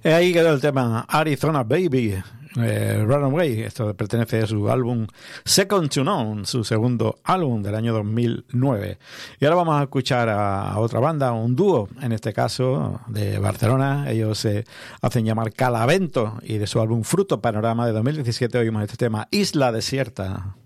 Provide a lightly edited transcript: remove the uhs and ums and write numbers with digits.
Ahí quedó el tema Arizona Baby, Runaway. Esto pertenece a su álbum Second to None, su segundo álbum del año 2009. Y ahora vamos a escuchar a otra banda, un dúo, en este caso de Barcelona. Ellos se hacen llamar Calavento, y de su álbum Fruto Panorama de 2017 oímos este tema Isla Desierta.